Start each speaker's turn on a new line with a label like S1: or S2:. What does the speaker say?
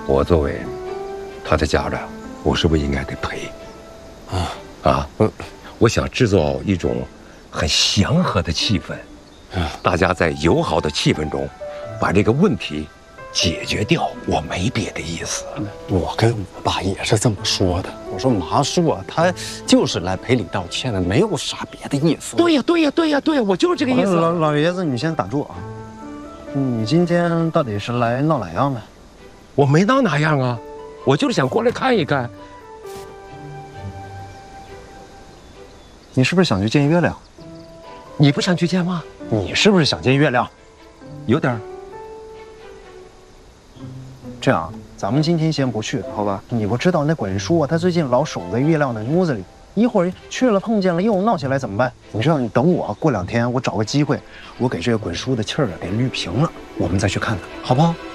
S1: 我作为他的家长，我是不是应该得陪？我想制造一种很祥和的气氛，大家在友好的气氛中把这个问题解决掉。我没别的意思。
S2: 我跟我爸也是这么说的。我说麻叔啊，他就是来赔礼道歉的，没有啥别的意思。
S1: 对呀，我就是这个意思。
S3: 老爷子，你先打住啊！你今天到底是来闹哪样的？
S1: 我没闹哪样啊，我就是想过来看一看。
S3: 你是不是想去见月亮？
S1: 你不想去见吗？
S3: 你是不是想见月亮？
S1: 有点儿。
S3: 这样，咱们今天先不去，好吧？你不知道那鬼叔啊，他最近老守在月亮的屋子里，一会儿去了碰见了又闹起来怎么办？你知道，你等我过2天，我找个机会，我给这个鬼叔的气儿给捋平了，我们再去看看，好不好？